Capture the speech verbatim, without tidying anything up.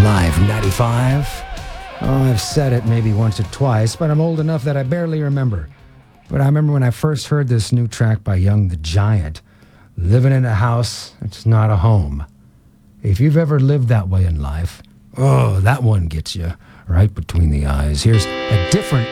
Live ninety-five. Oh, I've said it maybe once or twice, but I'm old enough that I barely remember. But I remember when I first heard this new track by Young the Giant, living in a house that's not a home. If you've ever lived that way in life, oh, that one gets you right between the eyes. Here's a different